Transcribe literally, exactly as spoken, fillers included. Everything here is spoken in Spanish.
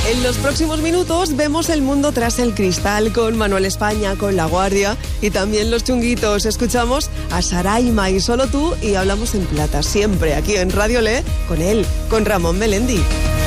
En los próximos minutos vemos el mundo tras el cristal con Manuel España, con La Guardia y también Los Chunguitos. Escuchamos a Saraima y Solo Tú y hablamos en plata, siempre aquí en Radio Le, con él, con Ramón Melendi.